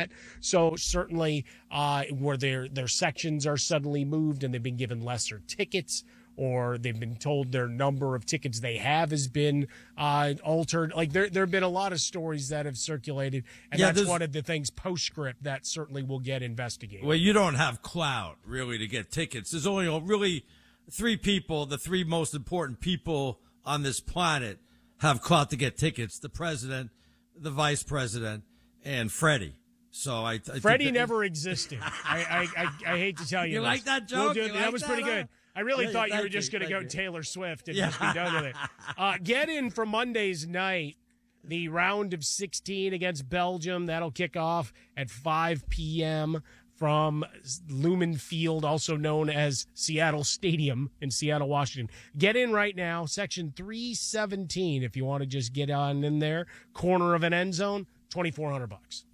that. So certainly where their sections are suddenly moved and they've been given lesser tickets, or they've been told their number of tickets they have has been altered. Like there have been a lot of stories that have circulated, and that's one of the things postscript that certainly will get investigated. Well, you don't have clout really to get tickets. There's only really three people, the three most important people on this planet, have clout to get tickets: the president, the vice president, and Freddie. So I Freddie never existed. I hate to tell you. You like that joke? That was pretty good. I really thought you were just going to go Taylor Swift and just be done with it. Get in for Monday's night, the round of 16 against Belgium. That'll kick off at 5 p.m. from Lumen Field, also known as Seattle Stadium in Seattle, Washington. Get in right now, section 317, if you want to just get on in there. Corner of an end zone, $2,400.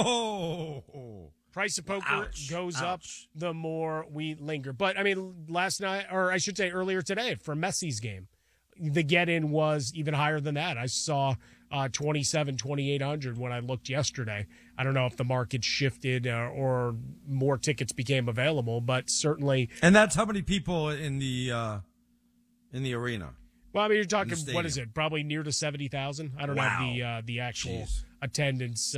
Whoa! Price of poker goes up the more we linger. But, I mean, last night, or I should say earlier today, for Messi's game, the get-in was even higher than that. I saw $2,800 when I looked yesterday. I don't know if the market shifted or more tickets became available, but certainly. And that's how many people in the arena? Well, I mean, you're talking, what is it, probably near to 70,000? I don't have the actual attendance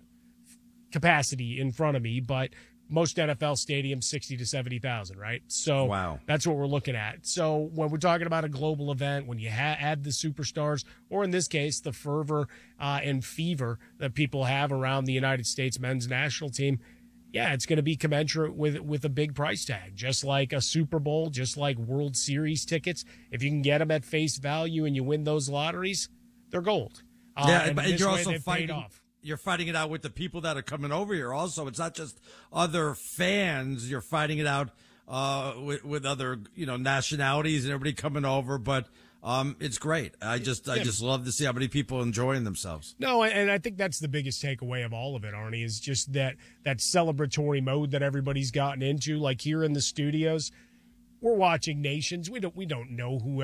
capacity in front of me, but most NFL stadiums, 60 to 70,000, right? So that's what we're looking at. So when we're talking about a global event, when you add the superstars, or in this case, the fervor and fever that people have around the United States men's national team, yeah, it's going to be commensurate with a big price tag, just like a Super Bowl, just like World Series tickets. If you can get them at face value and you win those lotteries, they're gold. But you're also fighting it out with the people that are coming over here. Also, it's not just other fans. You're fighting it out with other nationalities and everybody coming over. But it's great. I just love to see how many people are enjoying themselves. No, and I think that's the biggest takeaway of all of it, Arnie, is just that celebratory mode that everybody's gotten into. Like here in the studios, we're watching nations. We don't know who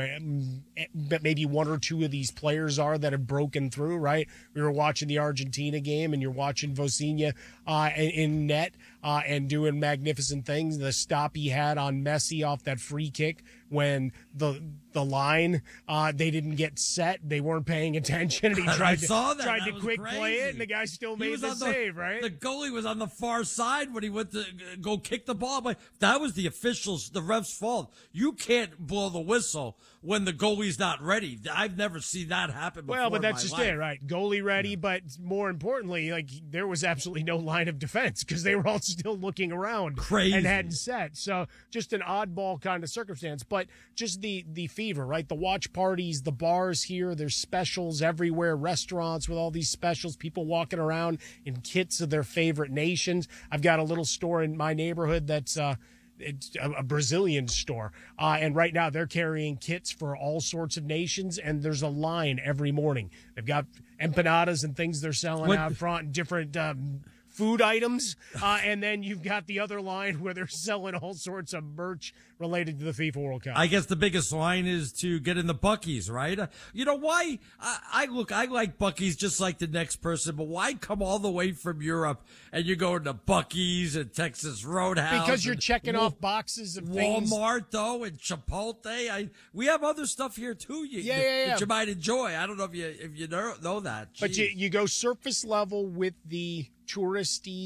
maybe one or two of these players are that have broken through, right? We were watching the Argentina game, and you're watching Vozinha in net and doing magnificent things. The stop he had on Messi off that free kick when the line they didn't get set, they weren't paying attention, and he tried to quick play it, and the guy still made the save, right? The goalie was on the far side when he went to go kick the ball. But that was the officials, the refs' fault. You can't blow the whistle when the goalie's not ready. I've never seen that happen before. Well, but that's just it, right? Goalie ready, but more importantly, like there was absolutely no line of defense because they were all still looking around and hadn't set. So just an oddball kind of circumstance, but just the fever, right? The watch parties, the bars here, there's specials everywhere, restaurants with all these specials, people walking around in kits of their favorite nations. I've got a little store in my neighborhood that's it's a Brazilian store. And right now they're carrying kits for all sorts of nations, and there's a line every morning. They've got empanadas and things they're selling out front, different food items. And then you've got the other line where they're selling all sorts of merch related to the FIFA World Cup. I guess the biggest line is to get in the Buc-ee's, right? You know why? I like Buc-ee's just like the next person, but why come all the way from Europe and you're going to Buc-ee's and Texas Roadhouse? Because you're checking off boxes of things. Walmart, though, and Chipotle. We have other stuff here, too, that you might enjoy. I don't know if you know that. Jeez. But you go surface level with the touristy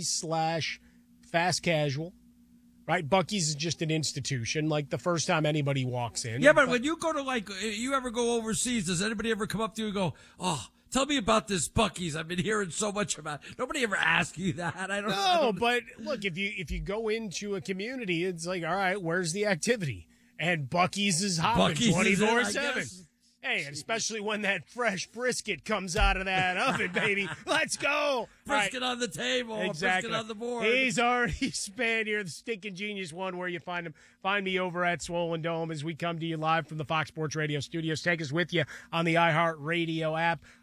/ fast casual, right? Buc-ee's is just an institution, like the first time anybody walks in. Yeah, but when you go to, you ever go overseas, does anybody ever come up to you and go, oh, tell me about this Buc-ee's? I've been hearing so much about it. Nobody ever asks you that. I don't. But look, if you go into a community, it's like, all right, where's the activity? And Buc-ee's is hopping 24/7. Hey, and especially when that fresh brisket comes out of that oven, baby. Let's go. Brisket on the table. Exactly. Brisket on the board. He's already spanned here, the Stinking Genius one, where you find him. Find me over at Swollen Dome as we come to you live from the Fox Sports Radio studios. Take us with you on the iHeartRadio app.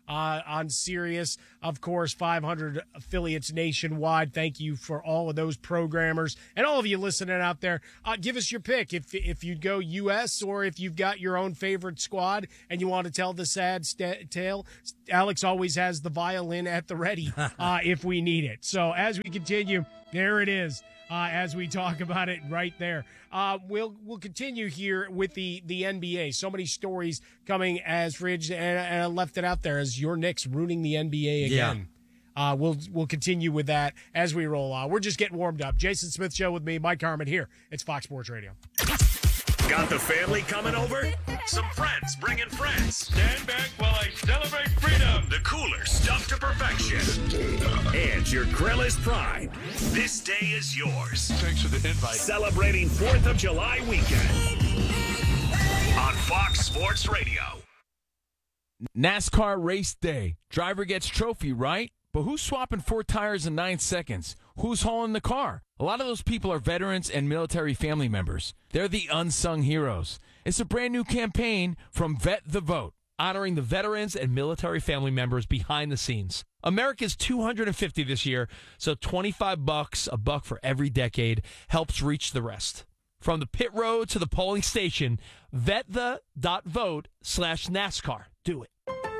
on Sirius. Of course, 500 affiliates nationwide. Thank you for all of those programmers and all of you listening out there. Give us your pick if you go U.S. or if you've got your own favorite squad and you want to tell the sad tale. Alex always has the violin at the ready if we need it. So as we continue, there it is. As we talk about it right there. We'll continue here with the NBA. So many stories coming as Fridge, and I left it out there as your Knicks ruining the NBA again. Yeah. We'll continue with that as we roll on. We're just getting warmed up. Jason Smith Show with me, Mike Harmon here. It's Fox Sports Radio. Got the family coming over? Some friends bringing friends. Stand back while I celebrate freedom. The cooler stuff to perfection. And your grill is primed. This day is yours. Thanks for the invite. Celebrating 4th of July weekend on Fox Sports Radio. NASCAR race day. Driver gets trophy, right? But who's swapping 4 tires in 9 seconds? Who's hauling the car? A lot of those people are veterans and military family members. They're the unsung heroes. It's a brand new campaign from Vet the Vote, honoring the veterans and military family members behind the scenes. America's 250 this year, so $25, a buck for every decade, helps reach the rest. From the pit road to the polling station, VetThe.vote/NASCAR. Do it.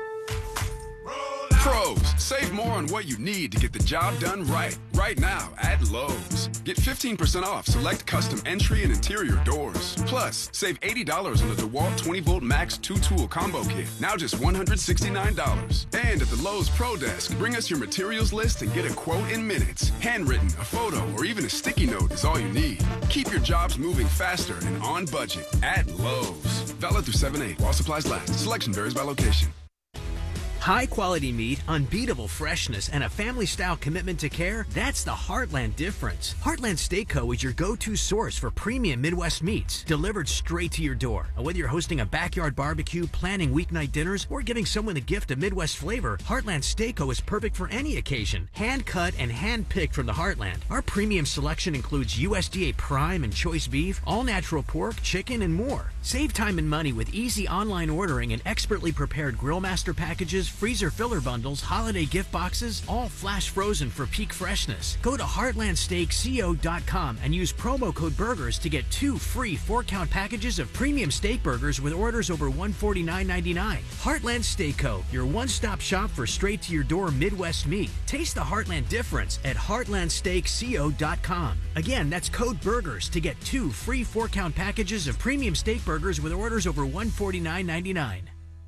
Pros, save more on what you need to get the job done right. Right now at Lowe's. Get 15% off select custom entry and interior doors. Plus, save $80 on the DeWalt 20-volt Max 2-tool combo kit. Now just $169. And at the Lowe's Pro Desk, bring us your materials list and get a quote in minutes. Handwritten, a photo, or even a sticky note is all you need. Keep your jobs moving faster and on budget at Lowe's. Valid through 7/8 while supplies last. Selection varies by location. High-quality meat, unbeatable freshness, and a family-style commitment to care, that's the Heartland difference. Heartland Steak Co. is your go-to source for premium Midwest meats, delivered straight to your door. Whether you're hosting a backyard barbecue, planning weeknight dinners, or giving someone a gift of Midwest flavor, Heartland Steak Co. is perfect for any occasion. Hand-cut and hand-picked from the Heartland. Our premium selection includes USDA Prime and Choice Beef, all-natural pork, chicken, and more. Save time and money with easy online ordering and expertly prepared Grill Master packages, freezer filler bundles, holiday gift boxes, all flash frozen for peak freshness. Go to heartlandsteakco.com and use promo code BURGERS to get 2 free 4-count packages of premium steak burgers with orders over $149.99. Heartland Steak Co., your one-stop shop for straight-to-your-door Midwest meat. Taste the Heartland difference at heartlandsteakco.com. Again, that's code BURGERS to get 2 free 4-count packages of premium steak burgers with orders over $149.99.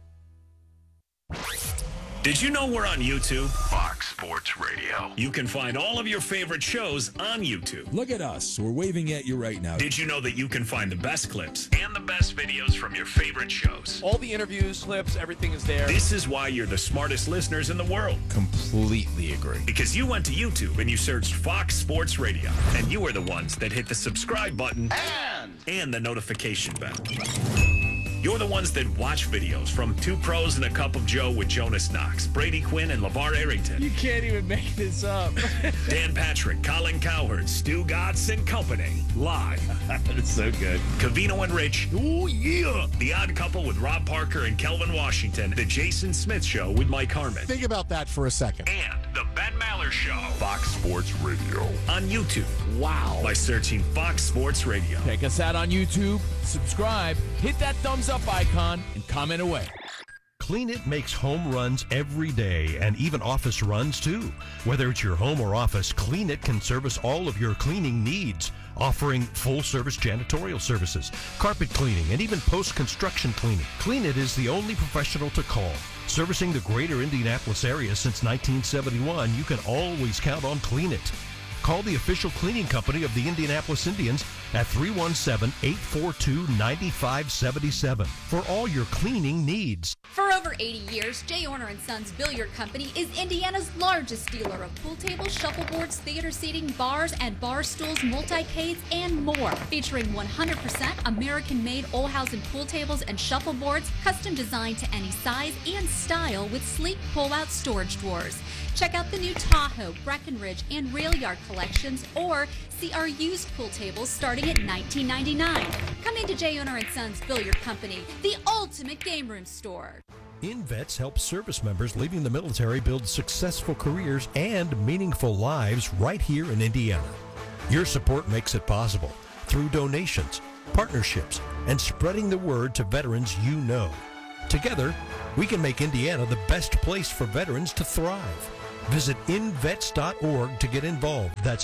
Did you know we're on YouTube? Fox Sports Radio. You can find all of your favorite shows on YouTube. Look at us. We're waving at you right now. Did you know that you can find the best clips and the best videos from your favorite shows? All the interviews, clips, everything is there. This is why you're the smartest listeners in the world. Completely agree. Because you went to YouTube and you searched Fox Sports Radio. And you are the ones that hit the subscribe button and the notification bell. You're the ones that watch videos from Two Pros and a Cup of Joe with Jonas Knox, Brady Quinn, and LeVar Arrington. You can't even make this up. Dan Patrick, Colin Cowherd, Stu Gatz and Company. Live. It's so good. Covino and Rich. Oh, yeah. The Odd Couple with Rob Parker and Kelvin Washington. The Jason Smith Show with Mike Harmon. Think about that for a second. And the Ben Maller Show. Fox Sports Radio. On YouTube. Wow. By searching Fox Sports Radio. Check us out on YouTube, subscribe, hit that thumbs up icon, and comment away. Clean It makes home runs every day and even office runs too. Whether it's your home or office, Clean It can service all of your cleaning needs, offering full-service janitorial services, carpet cleaning, and even post-construction cleaning. Clean It is the only professional to call. Servicing the greater Indianapolis area since 1971, you can always count on Clean It. Call the official cleaning company of the Indianapolis Indians at 317-842-9577 for all your cleaning needs. For over 80 years, J. Orner & Sons Billiard Company is Indiana's largest dealer of pool tables, shuffleboards, theater seating, bars, and bar stools, multi-cades, and more. Featuring 100% American-made Olhausen pool tables and shuffleboards, custom designed to any size and style with sleek pull-out storage drawers. Check out the new Tahoe, Breckenridge, and Rail Yard collections, or see our used pool tables starting at $19.99. Come into J. Orner & Sons Billiard Company, the ultimate game room store. InVets helps service members leaving the military build successful careers and meaningful lives right here in Indiana. Your support makes it possible through donations, partnerships, and spreading the word to veterans you know. Together, we can make Indiana the best place for veterans to thrive. Visit invets.org to get involved. That's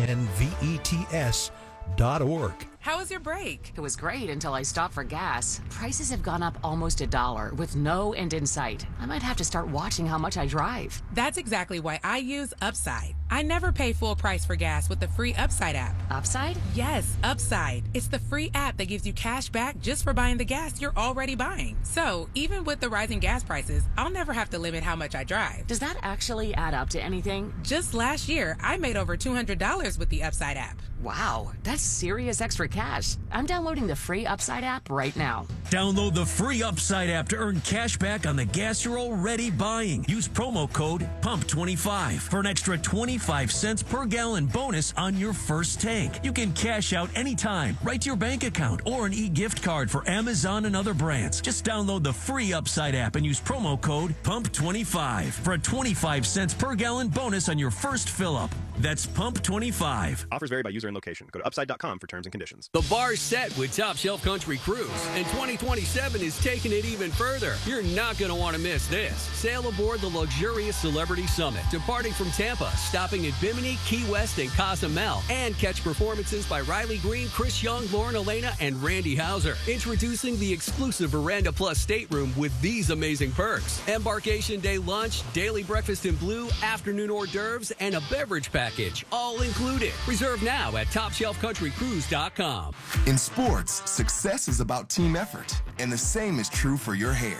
INVETS.org. How was your break? It was great until I stopped for gas. Prices have gone up almost $1 with no end in sight. I might have to start watching how much I drive. That's exactly why I use Upside. I never pay full price for gas with the free Upside app. Upside? Yes, Upside. It's the free app that gives you cash back just for buying the gas you're already buying. So, even with the rising gas prices, I'll never have to limit how much I drive. Does that actually add up to anything? Just last year, I made over $200 with the Upside app. Wow, that's serious extra cash. I'm downloading the free Upside app right now. Download the free Upside app to earn cash back on the gas you're already buying. Use promo code PUMP25 for an extra 25 cents per gallon bonus on your first tank. You can cash out anytime, right to your bank account, or an e-gift card for Amazon and other brands. Just download the free Upside app and use promo code PUMP25 for a 25 cents per gallon bonus on your first fill-up. That's PUMP25. Offers vary by user and location. Go to upside.com for terms and conditions. The bar's set with Top Shelf Country Cruise, and 2027 is taking it even further. You're not going to want to miss this. Sail aboard the luxurious Celebrity Summit, departing from Tampa, stopping at Bimini, Key West, and Cozumel, and catch performances by Riley Green, Chris Young, Lauren Elena, and Randy Hauser. Introducing the exclusive Veranda Plus stateroom with these amazing perks: embarkation day lunch, daily breakfast in blue, afternoon hors d'oeuvres, and a beverage package, all included. Reserve now at TopShelfCountryCruise.com. In sports, success is about team effort, and the same is true for your hair.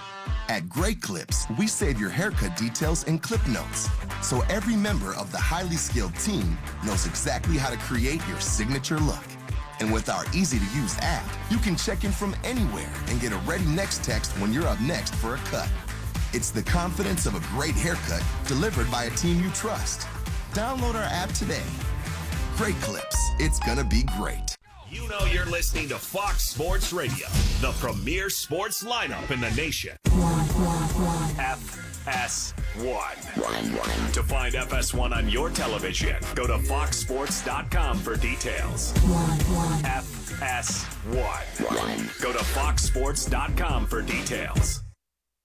At Great Clips, we save your haircut details in clip notes, so every member of the highly skilled team knows exactly how to create your signature look. And with our easy-to-use app, you can check in from anywhere and get a ready next text when you're up next for a cut. It's the confidence of a great haircut delivered by a team you trust. Download our app today. Great Clips. It's gonna be great. You know you're listening to Fox Sports Radio, the premier sports lineup in the nation. FS1. To find FS1 on your television, go to foxsports.com for details. FS1. Go to foxsports.com for details.